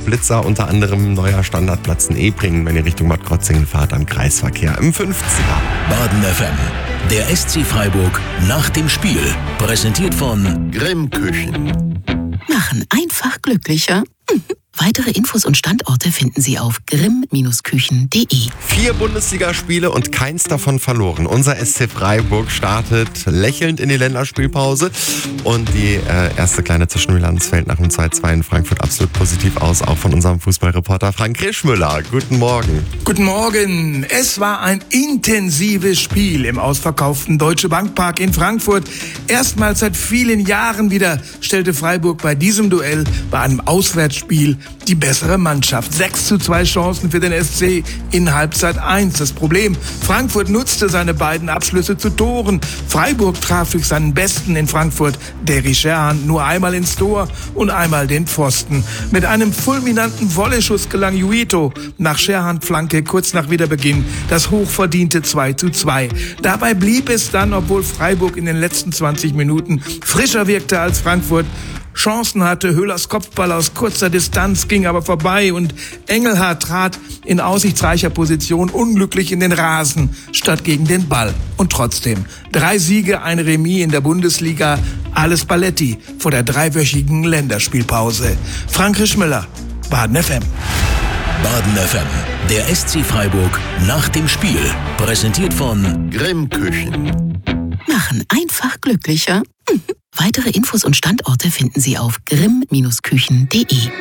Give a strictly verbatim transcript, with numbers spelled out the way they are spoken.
Blitzer, unter anderem neuer Standardplatz in Ebringen, wenn ihr Richtung Bad Krotzingen fahrt, am Kreisverkehr im fünfziger. Baden F M, der S C Freiburg nach dem Spiel. Präsentiert von Grimm Küchen. Machen einfach glücklicher. Weitere Infos und Standorte finden Sie auf grimm Küchen punkt de. Vier Bundesligaspiele und keins davon verloren. Unser S C Freiburg startet lächelnd in die Länderspielpause. Und die äh, erste kleine Zwischenbilanz fällt nach dem zwei zwei in Frankfurt absolut positiv aus, auch von unserem Fußballreporter Frank Krischmüller. Guten Morgen. Guten Morgen. Es war ein intensives Spiel im ausverkauften Deutsche Bank Park in Frankfurt. Erstmals seit vielen Jahren wieder stellte Freiburg bei diesem Duell, bei einem Auswärtsspiel, die bessere Mannschaft. sechs zu zwei Chancen für den S C in Halbzeit eins. Das Problem, Frankfurt nutzte seine beiden Abschlüsse zu Toren. Freiburg traf durch seinen Besten in Frankfurt, Derry Scherhan, nur einmal ins Tor und einmal den Pfosten. Mit einem fulminanten Volley-Schuss gelang Juito nach Scherhan-Flanke kurz nach Wiederbeginn das hochverdiente zwei zu zwei. Dabei blieb es dann, obwohl Freiburg in den letzten zwanzig Minuten frischer wirkte als Frankfurt. Chancen hatte, Höhlers Kopfball aus kurzer Distanz ging aber vorbei und Engelhardt trat in aussichtsreicher Position unglücklich in den Rasen statt gegen den Ball. Und trotzdem, drei Siege, ein Remis in der Bundesliga, alles Paletti vor der dreiwöchigen Länderspielpause. Frank Krischmüller, Baden F M. Baden F M, der S C Freiburg nach dem Spiel. Präsentiert von Grimm Küchen. Machen einfach glücklicher. Weitere Infos und Standorte finden Sie auf grimm Küchen punkt de.